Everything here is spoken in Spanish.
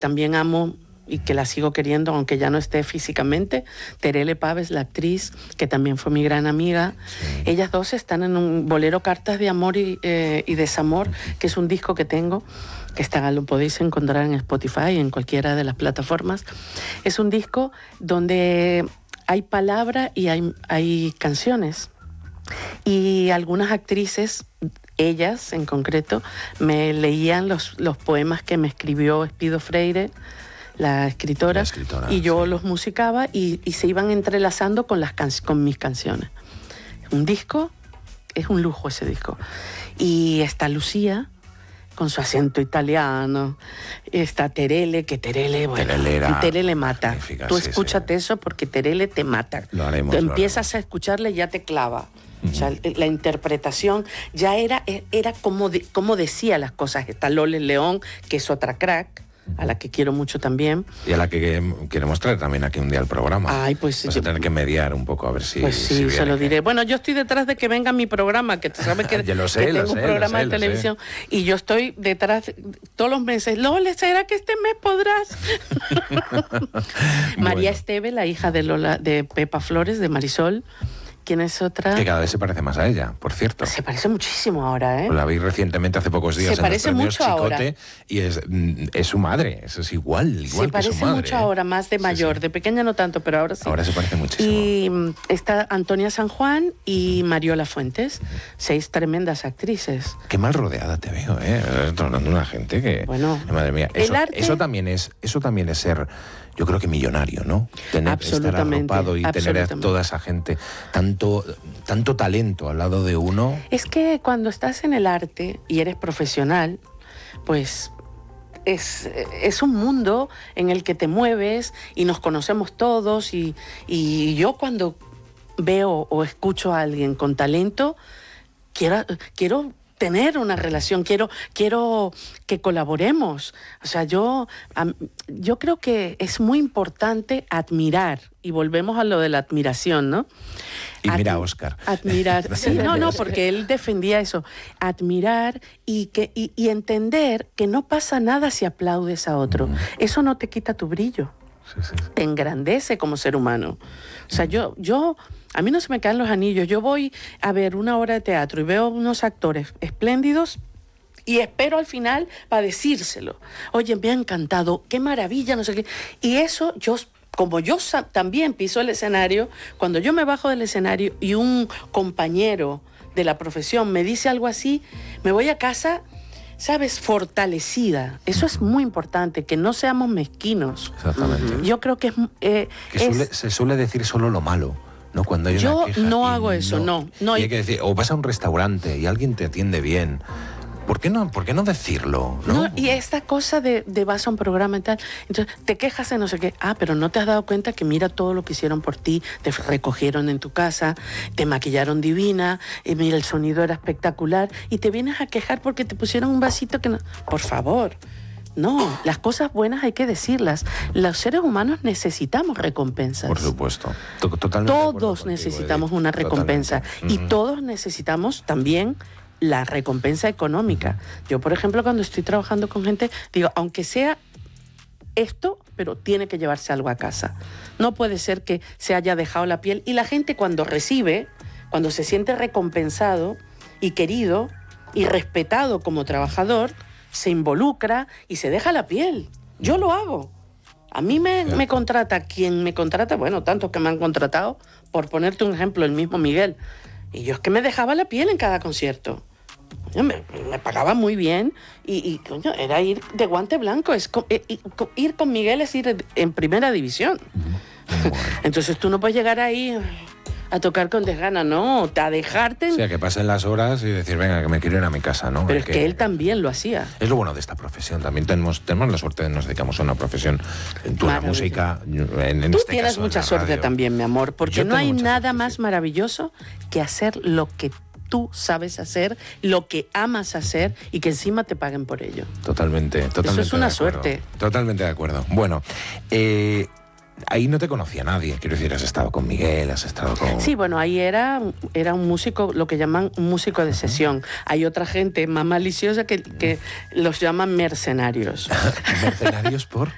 también amo y que la sigo queriendo, aunque ya no esté físicamente, Terele Paves, la actriz, que también fue mi gran amiga. Sí. Ellas dos están en un bolero Cartas de Amor y Desamor, que es un disco que tengo, que lo podéis encontrar en Spotify, en cualquiera de las plataformas. Es un disco donde hay palabra y hay canciones. Y algunas actrices, ellas en concreto, me leían los poemas que me escribió Espido Freire, la escritora, y yo los musicaba y se iban entrelazando con mis canciones. Un disco, es un lujo ese disco. Y está Lucía, con su acento italiano, está Terele, que Terele, bueno, Terele mata. Tú escúchate eso porque Terele te mata. Lo haremos, Tú empiezas a escucharle y ya te clava. O sea, la interpretación ya era como decía las cosas. Está Lole León, que es otra crack, a la que quiero mucho también. Y a la que queremos traer también aquí un día al programa. Ay, pues vas a tener que mediar un poco a ver si... Pues sí, si viene, se lo diré. Bueno, yo estoy detrás de que venga mi programa, que tú sabes que, lo sé, que tengo un programa de televisión. Y yo estoy detrás todos los meses. Lole, ¿será que este mes podrás? María Esteve, la hija de Pepa Flores, de Marisol. ¿Quién es otra? Que cada vez se parece más a ella, por cierto. Se parece muchísimo ahora, ¿eh? Pues la vi recientemente, hace pocos días, en los premios Chicote, ahora. Y es su madre, eso es igual que su madre. Se parece mucho ahora, más de mayor. Sí. De pequeña no tanto, pero ahora sí. Ahora se parece muchísimo. Y está Antonia San Juan y Mariola Fuentes, 6 tremendas actrices. Qué mal rodeada te veo, ¿eh? Hablando de una gente que... Bueno, madre mía, eso también es ser... Yo creo que millonario, ¿no? Estar arropado y tener a toda esa gente, tanto talento al lado de uno. Es que cuando estás en el arte y eres profesional, pues es un mundo en el que te mueves y nos conocemos todos y yo cuando veo o escucho a alguien con talento, quiero tener una relación, quiero que colaboremos. O sea, yo creo que es muy importante admirar, y volvemos a lo de la admiración, ¿no? Y mira a Óscar. Admirar, sí, no, porque él defendía eso. Admirar y entender que no pasa nada si aplaudes a otro. Eso no te quita tu brillo. Sí. Te engrandece como ser humano. O sea, a mí no se me caen los anillos. Yo voy a ver una obra de teatro y veo unos actores espléndidos y espero al final para decírselo. Oye, me ha encantado, qué maravilla, no sé qué. Y eso, como yo también piso el escenario, cuando yo me bajo del escenario y un compañero de la profesión me dice algo así, me voy a casa... ¿sabes? Fortalecida. Eso es muy importante, que no seamos mezquinos. Exactamente. Yo creo que se suele decir solo lo malo, ¿no? Cuando hay una queja. Yo no hago eso, no. Y hay que decir, o vas a un restaurante y alguien te atiende bien. ¿Por qué no decirlo? ¿no? Y esta cosa de vas a un programa y tal, entonces te quejas de no sé qué, pero no te has dado cuenta que mira todo lo que hicieron por ti, te recogieron en tu casa, te maquillaron divina, y mira, el sonido era espectacular, y te vienes a quejar porque te pusieron un vasito que no... Por favor, no, las cosas buenas hay que decirlas. Los seres humanos necesitamos recompensas. Por supuesto, totalmente. Todos necesitamos una recompensa, y todos necesitamos también la recompensa económica. Yo, por ejemplo, cuando estoy trabajando con gente, digo, aunque sea esto, pero tiene que llevarse algo a casa. No puede ser que se haya dejado la piel. Y la gente cuando recibe, cuando se siente recompensado y querido y respetado como trabajador, se involucra y se deja la piel. Yo lo hago. A mí me contrata quien me contrata, bueno, tantos que me han contratado, por ponerte un ejemplo, el mismo Miguel. Y yo es que me dejaba la piel en cada concierto. Me pagaba muy bien y coño, era ir de guante blanco. Ir con Miguel es ir en primera división. Bueno. Entonces tú no puedes llegar ahí a tocar con desgana, no, a dejarte... O sea, que pasen las horas y decir, venga, que me quiero ir a mi casa, ¿no? Pero es que él también lo hacía. Es lo bueno de esta profesión, también tenemos la suerte de que nos dedicamos a una profesión, tú la música, en tú este tienes caso, mucha suerte también, mi amor, porque no hay nada más maravilloso que hacer lo que tú sabes hacer, lo que amas hacer y que encima te paguen por ello. Totalmente. Eso es una suerte. Totalmente de acuerdo. Bueno, ahí no te conocía nadie, quiero decir, has estado con Miguel, has estado con... Sí, bueno, ahí era un músico, lo que llaman un músico de sesión. Hay otra gente más maliciosa que los llaman mercenarios. ¿Mercenarios por?